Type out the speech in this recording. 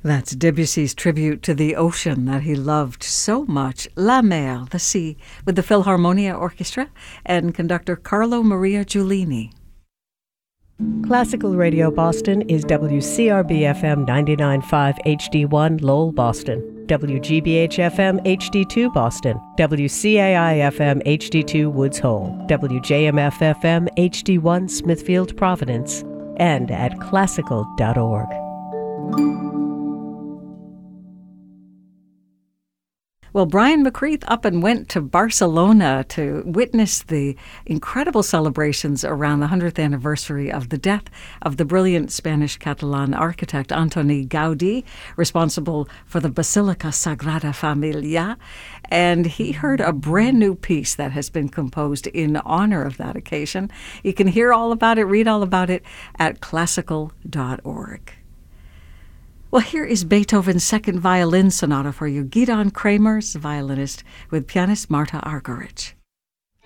That's Debussy's tribute to the ocean that he loved so much, La Mer, the sea, with the Philharmonia Orchestra and conductor Carlo Maria Giulini. Classical Radio Boston is WCRB-FM 99.5 HD1 Lowell, Boston, WGBH-FM HD2 Boston, WCAI-FM HD2 Woods Hole, WJMF-FM HD1 Smithfield, Providence, and at classical.org. Well, Brian McCreath up and went to Barcelona to witness the incredible celebrations around the 100th anniversary of the death of the brilliant Spanish Catalan architect Antoni Gaudí, responsible for the Basilica Sagrada Familia. And he heard a brand new piece that has been composed in honor of that occasion. You can hear all about it, read all about it at classical.org. Well, here is Beethoven's Second Violin Sonata for you. Gidon Kramers, violinist, with pianist Marta Argerich.